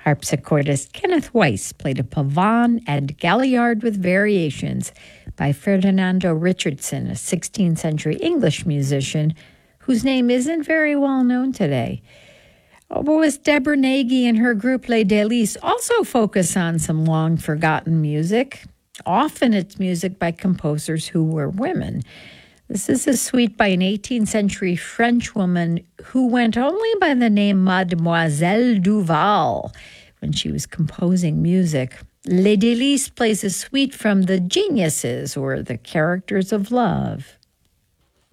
Harpsichordist Kenneth Weiss played a pavane and galliard with variations by Ferdinando Richardson, a 16th century English musician whose name isn't very well known today. Oboist Deborah Nagy and her group Les Délices also focus on some long-forgotten music. Often it's music by composers who were women. This is a suite by an 18th century French woman who went only by the name Mademoiselle Duval when she was composing music. Les Délices plays a suite from The Geniuses, or The Characters of Love.